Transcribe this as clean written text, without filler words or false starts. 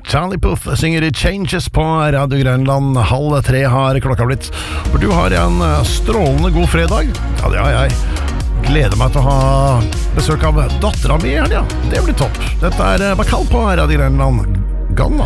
Charlie Puth synger i Changes på Radio Grønland. 2:30 har klokka blitt. For du har en strålende god fredag. Ja, det har jeg. Gleder meg til å ha besøk av datteren min i helgen. Det blir topp. Dette er Bakal på Radio Grønland. Ganna.